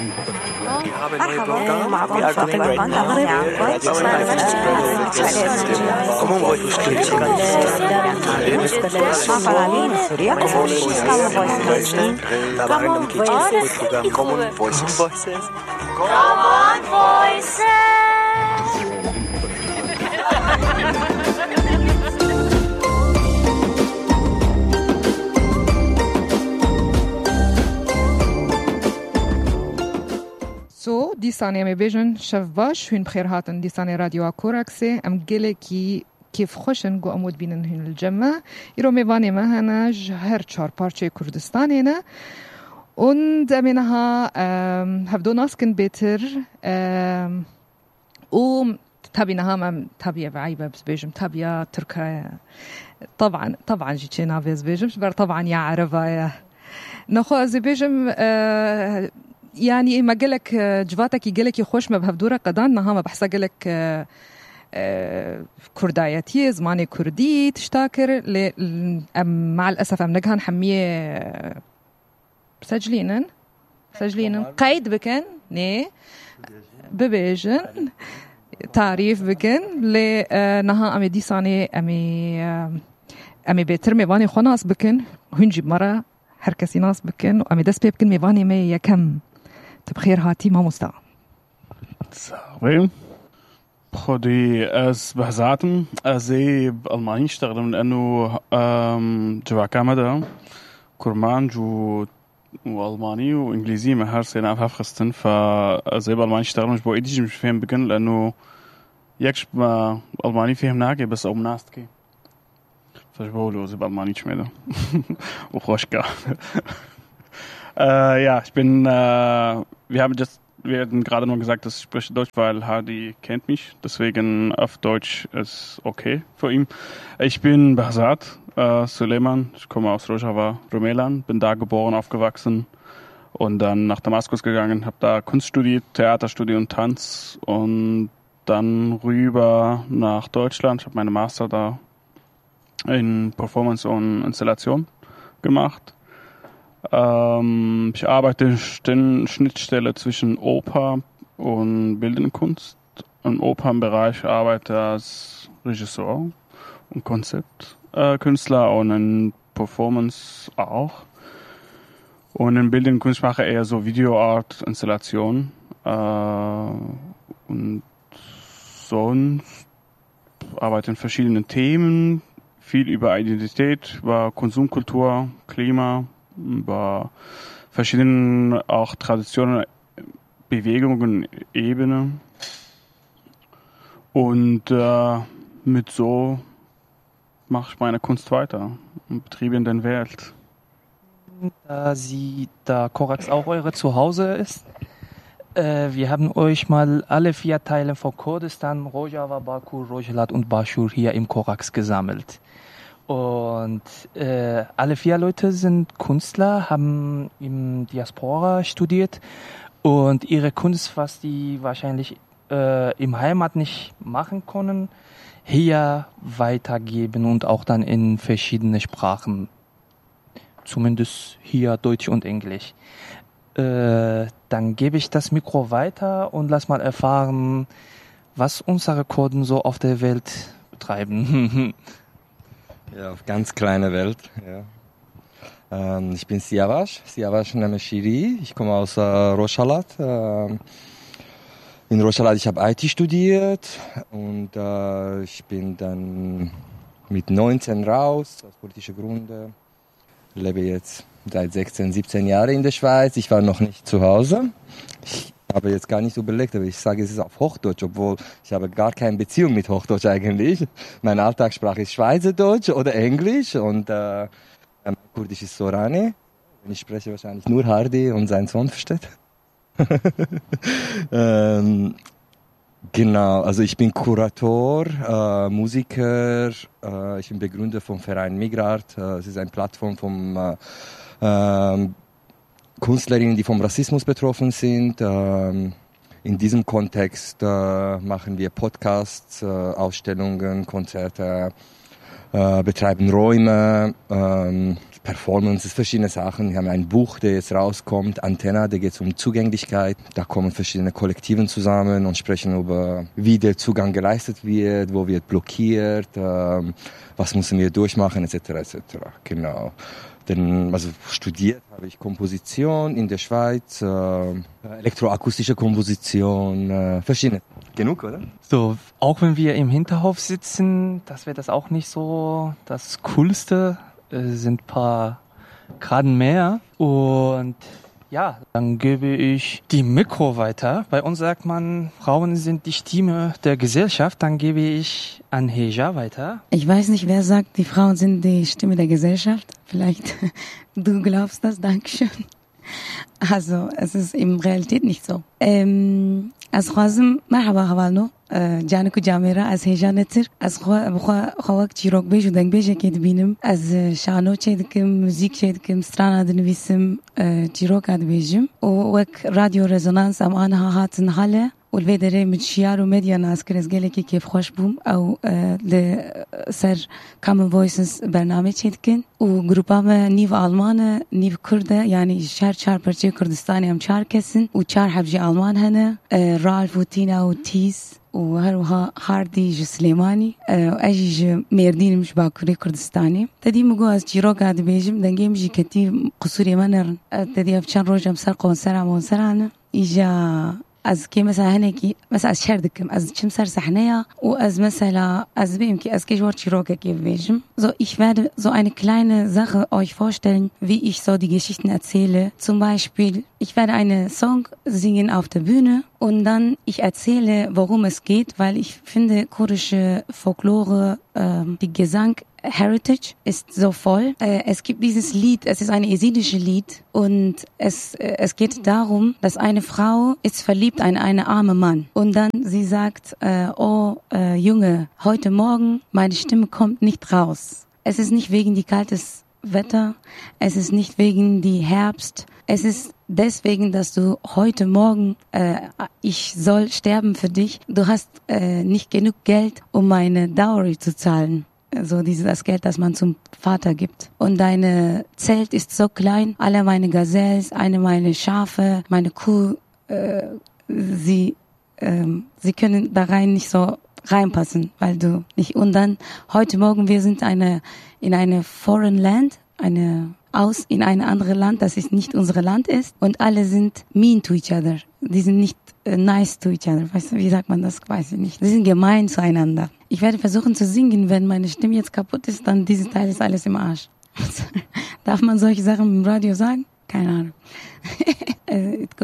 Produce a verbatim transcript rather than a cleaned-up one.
Common Voices. Common Voices. So, دیسانی می بیشن شواش هن بخیر هاتن دیسانی رادیو کوراکسه ام گله کی کیف خوشن گو امود بینن هن الجمع ایرو میوانی مهنا هر چهار پارچه کردستانی نه und منها هفدو ناسكن بيتر و تابينها ما تابية بعيبة بس بيجم تابية تركيا طبعا طبعا جيتشي نافيز بيجم بر طبعا يا عربايا نخو از بيجم يعني ما قالك جواتك يقالك يخوش ما بهفدورة قدان نها ما بحسا قالك كردايتي زماني كردي تشتاكر مع الأسف أم نقهن حمية سجلينن سجلينن قيد بكن ني ببيجن تعريف بكن ل نها أمي ديساني أمي أمي بيتر ميواني خناس بكن هنجي مرة هر كسي ناس بكن وأمي دس بيبكن ميواني مي يكم تبخير هاتي ما مستوى صحيح خدي از بهزاتم ازي بالماني اشتغلم لانه جوا كامدا كرمان جو والماني وانجليزي ما هر سنه في خستن فازي بالماني اشتغلم جو ايدي مش فاهم بكن لانه يكش ما الماني فهم ناكي بس او مناستكي فجبولو زي بالماني شميدا وخوشكا Äh, ja, ich bin, äh, wir haben just, wir hatten gerade nur gesagt, dass ich spreche Deutsch, weil Hardy kennt mich, deswegen auf Deutsch ist okay für ihn. Ich bin Behzat äh, Suleiman, ich komme aus Rojava, Rumelan, bin da geboren, aufgewachsen und dann nach Damaskus gegangen, habe da Kunst studiert, Theaterstudium und Tanz und dann rüber nach Deutschland, ich habe meine Master da in Performance und Installation gemacht. Ähm, ich arbeite in Schnittstelle zwischen Oper und Bildende Kunst. Im Opernbereich arbeite als Regisseur und Konzeptkünstler äh, und in Performance auch. Und in Bildende Kunst mache ich eher so Videoart, Installation. Äh, und sonst arbeite in verschiedenen Themen, viel über Identität, über Konsumkultur, Klima, über verschiedenen auch Traditionen, Bewegungen, Ebenen und äh, mit so mache ich meine Kunst weiter und betriebe in der Welt. Da Sie, da Korax auch eure Zuhause ist, äh, wir haben euch mal alle vier Teile von Kurdistan, Rojava, Baku, Rojhelat und Bashur hier im Korax gesammelt. Und äh, alle vier Leute sind Künstler, haben im Diaspora studiert und ihre Kunst, was die wahrscheinlich äh, im Heimat nicht machen können, hier weitergeben und auch dann in verschiedene Sprachen, zumindest hier Deutsch und Englisch. Äh, dann gebe ich das Mikro weiter und lass mal erfahren, was unsere Kurden so auf der Welt betreiben. Ja, auf ganz kleine Welt. Ja. Ähm, ich bin Siavash, Siavash Nameshiri. Ich komme aus äh, Rojhelat. Ähm, in Rojhelat, ich habe I T studiert und äh, ich bin dann mit neunzehn raus, aus politischen Gründen. Lebe jetzt seit sechzehn, siebzehn Jahren in der Schweiz. Ich war noch nicht zu Hause. Ich habe jetzt gar nicht überlegt, aber ich sage, es ist auf Hochdeutsch, obwohl ich habe gar keine Beziehung mit Hochdeutsch eigentlich. Meine Alltagssprache ist Schweizerdeutsch oder Englisch und äh, mein Kurdisch ist Sorani. Ich spreche wahrscheinlich nur Hardy und sein Sohn versteht. ähm, genau, also ich bin Kurator, äh, Musiker, äh, ich bin Begründer vom Verein Migrart. Äh, es ist eine Plattform vom äh, äh, Künstlerinnen, die vom Rassismus betroffen sind. In diesem Kontext machen wir Podcasts, Ausstellungen, Konzerte, äh, betreiben Räume, ähm, Performances, verschiedene Sachen. Wir haben ein Buch, der jetzt rauskommt, Antenna, da geht es um Zugänglichkeit. Da kommen verschiedene Kollektiven zusammen und sprechen über, wie der Zugang geleistet wird, wo wird blockiert, ähm, was müssen wir durchmachen, et cetera et cetera. Genau. Denn, also studiert habe ich Komposition in der Schweiz, äh, elektroakustische Komposition, äh, verschiedene. Genug, oder? So, auch wenn wir im Hinterhof sitzen, das wäre das auch nicht so das Coolste. Es sind ein paar Graden mehr. Und ja, dann gebe ich die Mikro weiter. Bei uns sagt man, Frauen sind die Stimme der Gesellschaft. Dann gebe ich an Heja weiter. Ich weiß nicht, wer sagt, die Frauen sind die Stimme der Gesellschaft. Vielleicht du glaubst das, Dankeschön. Also, es ist in Realität nicht so. Ähm, از خوازم مرحبا هوالنو جانكو جاميرا از هيجا نتر از خوا بخوا خواك چیروک بیج و دنگ بیج که دبینم از شانو چه دکم موزیک چه دکم سترانا دنویسم چیروک اد بیجم و وک رادیو رزونانس ام آنها هاتن حاله والفيدري من شيار وميديا ناس كرز جالكي كيف خوش بوم او لسر كامن فويسز برنامج هيدكن وجروبا ما نيف ألمانة نيف كردة يعني شهر شهر برشي كردستاني هم شهر كسن وشهر حبجي ألمان هنا رالف وتينا وتيس وهروها هاردي جو سليماني اجي جو ميردين مش باكوري كردستاني تدي مگو از جيروك هاد بيجم دنگي مجي كتي قصوري منر تدي افشان روجا مسر قونسر عمونسر عنا ايجا از كي مثلا هناكي مثلا از شهر دكم از چمسر سحنية وaz مثلا az بيمكي az كي جوار چيروكا كيف بيجم so ich werde so eine kleine Sache euch vorstellen, wie ich so die Geschichten erzähle. Zum Beispiel, ich werde einen Song singen auf der Bühne und dann ich erzähle, worum es geht, weil ich finde kurdische Folklore, äh, die Gesang Heritage ist so voll. Äh, es gibt dieses Lied, es ist ein esidische Lied und es äh, es geht darum, dass eine Frau ist verliebt in einen armen Mann und dann sie sagt, äh, oh äh, Junge, heute Morgen meine Stimme kommt nicht raus. Es ist nicht wegen die kaltes Wetter, es ist nicht wegen die Herbst, es ist deswegen, dass du heute Morgen, äh, ich soll sterben für dich. Du hast äh, nicht genug Geld, um meine Dowry zu zahlen. So dieses das Geld, das man zum Vater gibt. Und deine Zelt ist so klein. Alle meine Gazelles, eine meine Schafe, meine Kuh, äh, sie, äh, sie können da rein nicht so reinpassen, weil du nicht. Und dann heute Morgen wir sind eine in eine foreign land, eine aus in ein anderes Land, das ist nicht unser Land ist. Und alle sind mean to each other. Die sind nicht uh, nice to each other. Weißt du, wie sagt man das? Weiß ich nicht. Die sind gemein zueinander. Ich werde versuchen zu singen. Wenn meine Stimme jetzt kaputt ist, dann dieses Teil ist alles im Arsch. Darf man solche Sachen im Radio sagen? Keine Ahnung. It goes